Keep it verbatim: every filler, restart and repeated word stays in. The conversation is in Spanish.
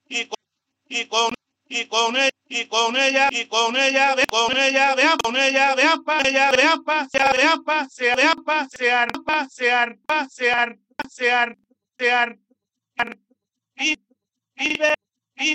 y con, y con, y con ella, y con ella, y con ella, ve, con ella, vea, con ella, vea, ella, vea, pasear, vea, pasear, vea, pasear, pasear, pasear, pasear, pasear, y, y ve,